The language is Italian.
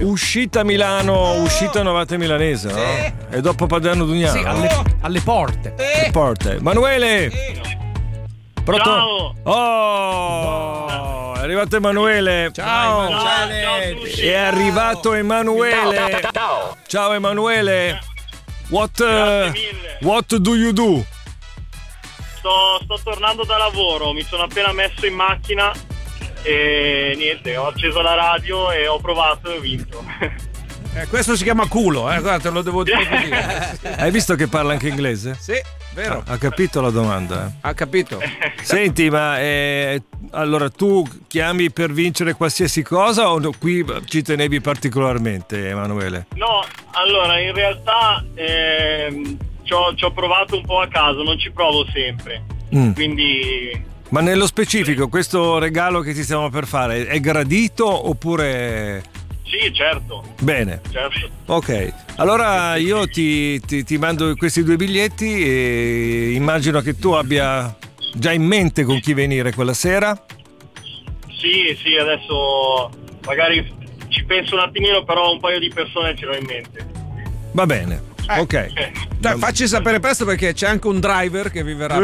Uscita Milano, uscita Novate Milanese, no? E dopo Padano Dugnano. Sì, alle porte. Le porte. Emanuele! Pronto? Ciao! Oh! È arrivato Emanuele. Ciao. Ciao, È arrivato Emanuele. Ciao Emanuele. Grazie mille. What do you do? Sto tornando da lavoro, mi sono appena messo in macchina e niente, ho acceso la radio e ho provato e ho vinto. Questo si chiama culo, guarda, te lo devo dire così. Hai visto che parla anche inglese? Sì, vero. Ha capito la domanda? Ha capito. Senti, ma allora tu chiami per vincere qualsiasi cosa o no, qui ci tenevi particolarmente, Emanuele? No, allora in realtà ci ho provato un po' a caso, non ci provo sempre. Quindi. Ma nello specifico, questo regalo che ti stiamo per fare è gradito oppure... Sì, certo. Bene. Certo. Ok, allora io ti mando questi 2 biglietti e immagino che tu abbia già in mente con chi venire quella sera. Sì, adesso magari ci penso un attimino, però un paio di persone ce l'ho in mente. Va bene, ok. Dai, facci sapere presto perché c'è anche un driver che vi verrà